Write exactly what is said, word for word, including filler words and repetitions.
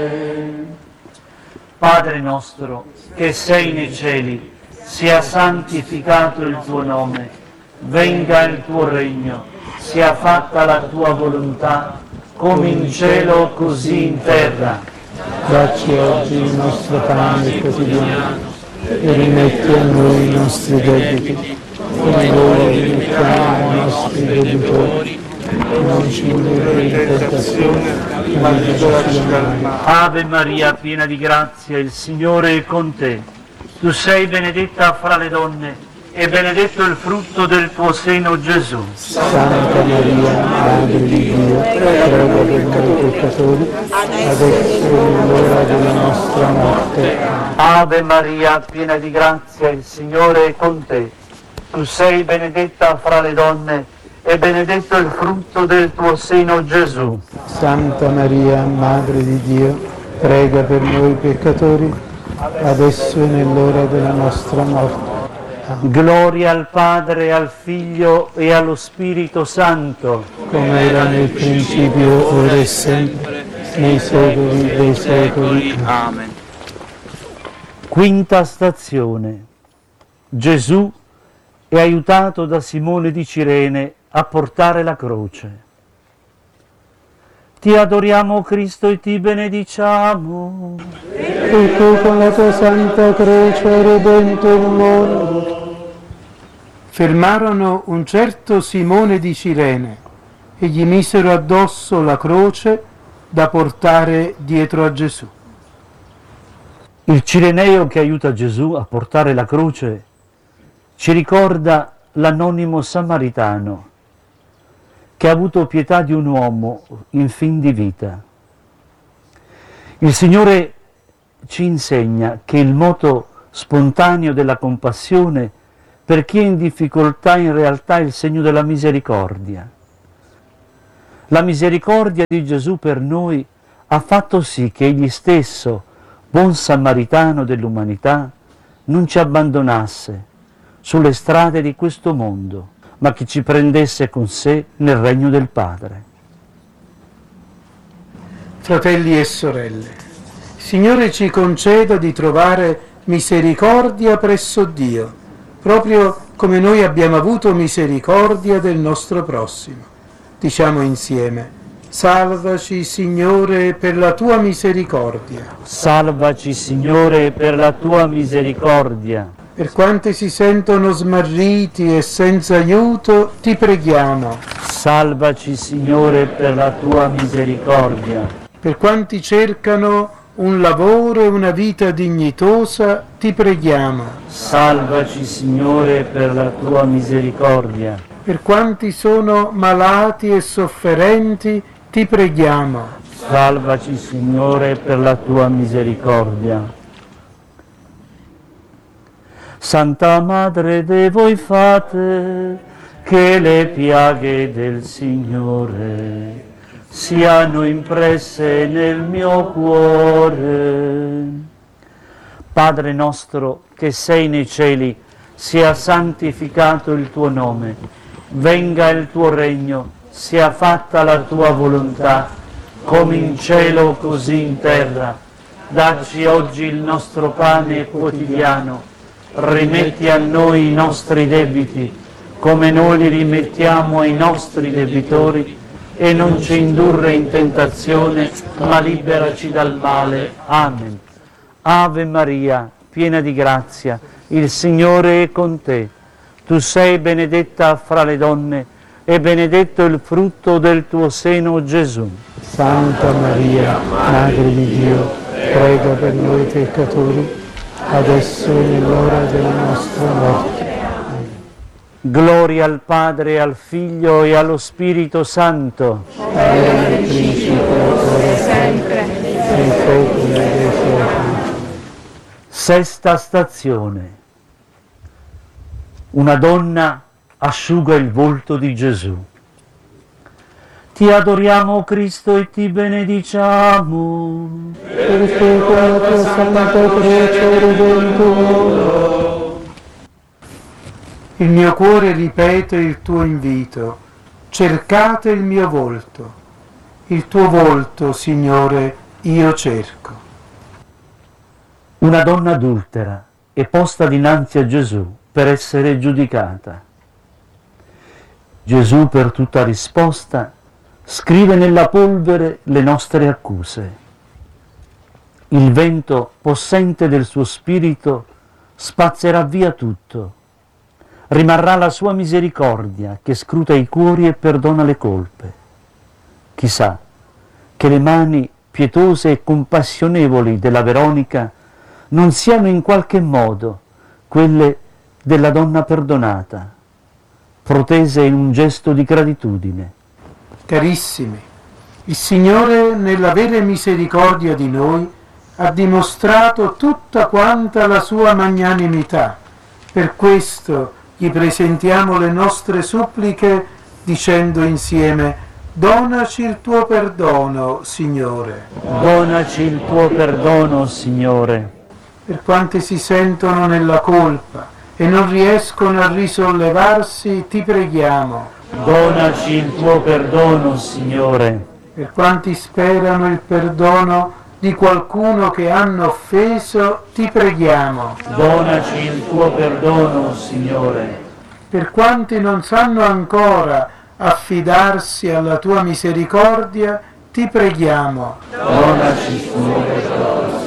Padre nostro, che sei nei cieli, sia santificato il tuo nome, venga il tuo regno, sia fatta la tua volontà, come in cielo così in terra. Dacci oggi il nostro pane quotidiano e rimetti a noi i nostri debiti, come noi rimettiamo ai nostri debitori. Non ci indurre in tentazione, ma liberaci dal male. Ave Maria, piena di grazia, il Signore è con te. Tu sei benedetta fra le donne e benedetto il frutto del tuo seno, Gesù. Santa Maria, Madre di Dio, prega per noi peccatori, adesso è l'ora della nostra morte. Ave Maria, piena di grazia, il Signore è con te. Tu sei benedetta fra le donne e benedetto il frutto del tuo seno, Gesù. Santa Maria, Madre di Dio, prega per noi peccatori, adesso è nell'ora della nostra morte. Gloria al Padre, al Figlio e allo Spirito Santo, come era nel principio, ora e sempre, nei secoli dei secoli. Amen. Quinta stazione. Gesù è aiutato da Simone di Cirene a portare la croce. Ti adoriamo, Cristo, e ti benediciamo. E tu con la tua santa croce hai redento il mondo. Fermarono un certo Simone di Cirene e gli misero addosso la croce da portare dietro a Gesù. Il cireneo che aiuta Gesù a portare la croce ci ricorda l'anonimo samaritano che ha avuto pietà di un uomo in fin di vita. Il Signore ci insegna che il moto spontaneo della compassione per chi è in difficoltà in realtà è il segno della misericordia. La misericordia di Gesù per noi ha fatto sì che egli stesso, buon samaritano dell'umanità, non ci abbandonasse sulle strade di questo mondo, ma che ci prendesse con sé nel regno del Padre. Fratelli e sorelle, Signore ci conceda di trovare misericordia presso Dio, proprio come noi abbiamo avuto misericordia del nostro prossimo. Diciamo insieme: salvaci, Signore, per la tua misericordia. Salvaci, Signore, per la tua misericordia. Per quanti si sentono smarriti e senza aiuto, ti preghiamo. Salvaci, Signore, per la tua misericordia. Per quanti cercano un lavoro e una vita dignitosa, ti preghiamo. Salvaci, Signore, per la tua misericordia. Per quanti sono malati e sofferenti, ti preghiamo. Salvaci, Signore, per la tua misericordia. Santa Madre de voi fate, che le piaghe del Signore siano impresse nel mio cuore. Padre nostro che sei nei cieli, sia santificato il tuo nome, venga il tuo regno, sia fatta la tua volontà, come in cielo così in terra. Dacci oggi il nostro pane quotidiano, rimetti a noi i nostri debiti, come noi li rimettiamo ai nostri debitori, e non ci indurre in tentazione, ma liberaci dal male. Amen. Ave Maria, piena di grazia, il Signore è con te. Tu sei benedetta fra le donne, e benedetto il frutto del tuo seno, Gesù. Santa Maria, Madre di Dio, prega per noi peccatori, adesso è nell'ora della nostra morte. Gloria al Padre, al Figlio e allo Spirito Santo. Era nel principio, ora e sempre, nei secoli dei secoli. Sesta stazione. Una donna asciuga il volto di Gesù. Ti adoriamo, Cristo, e ti benediciamo. Perché con la tua santa croce hai redento il mondo. Il mio cuore ripete il tuo invito: cercate il mio volto. Il tuo volto, Signore, io cerco. Una donna adultera è posta dinanzi a Gesù per essere giudicata. Gesù, per tutta risposta, scrive nella polvere le nostre accuse. Il vento possente del suo spirito spazzerà via tutto. Rimarrà la sua misericordia che scruta i cuori e perdona le colpe. Chissà che le mani pietose e compassionevoli della Veronica non siano in qualche modo quelle della donna perdonata, protese in un gesto di gratitudine. Carissimi, il Signore nell'avere misericordia di noi ha dimostrato tutta quanta la sua magnanimità. Per questo gli presentiamo le nostre suppliche dicendo insieme: donaci il tuo perdono, Signore. Donaci il tuo perdono, Signore. Per quanti si sentono nella colpa e non riescono a risollevarsi, ti preghiamo. Donaci il tuo perdono, Signore. Per quanti sperano il perdono di qualcuno che hanno offeso, ti preghiamo. Donaci il tuo perdono, Signore. Per quanti non sanno ancora affidarsi alla tua misericordia, ti preghiamo. Donaci il tuo perdono,